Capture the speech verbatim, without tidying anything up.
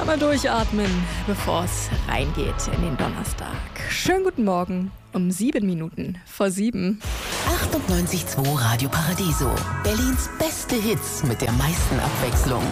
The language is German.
Mal durchatmen, bevor es reingeht in den Donnerstag. Schönen guten Morgen um sieben Minuten vor sieben. achtundneunzig Komma zwei Radio Paradiso. Berlins beste Hits mit der meisten Abwechslung.